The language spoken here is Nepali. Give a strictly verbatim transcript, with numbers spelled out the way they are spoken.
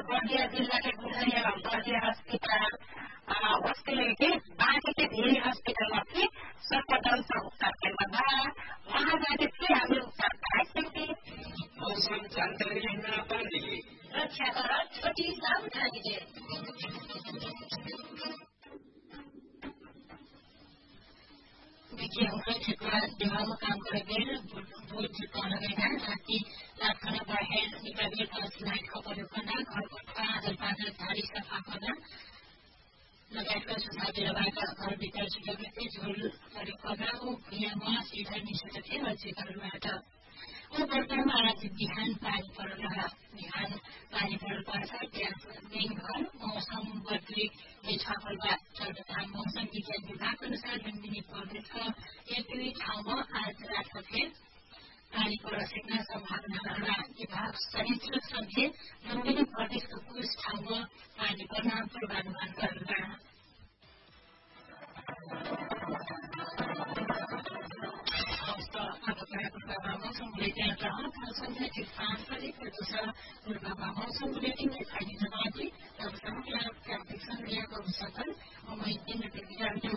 बर्दिया जिल्लाकै गुर्जरिया बर्दिया हस्पिटल उसले के बाँकीकै धेरै हस्पिटलमा के सर्वदंश उपचार केन्द्रमा उहाँबाट के हामीले उपचार गराइसके मौसम जानकारी लिन पानी रक्षा कर छोटी सावधानीले देखिए उन्होंने क्षेत्र दिमाग में काम करेंगे वो चित्र लगेगा ताकि लाखना बाहर निकलने का लाइट का प्रयोग करना घर को खाना जलपाना झाड़ी सफा करना लगायतका सुझाव लगाएका घर भित्र छिटोभित्रै झोल प्रयोग गर्दा ऊ भुइँमा सिधा निस्केथे र क्षेत्रहरूबाट ऊ वर्तमानमा आज बिहान पानी परेर बिहान पानी परेर पर्छ त्यहाँ दिनभर मौसम बदली छलफलबाद चल्दा मौसम विज्ञान विभाग अनुसार लुम्बिनी प्रदेशका एक दुई ठाउँमा आज रातको फेर पानी पर्न सम्भावना रहला विभाग सहित सन्थे लुम्बिनी प्रदेशको कुछ ठाउँमा पानी पर्न पूर्वानुमान गरेका मौसम बुलेटिन संख्याटिक पाँच बजे प्रदूषण पूर्वमा मौसम बुलेटिन दिखाइने जवाबी तब संख्या प्राप्तिक संख्याको सफल मैं केन्द्र